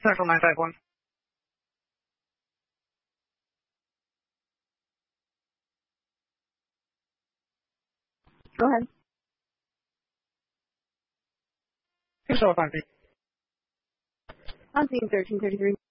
Central 951. Go ahead. Who's on scene? On scene 1333.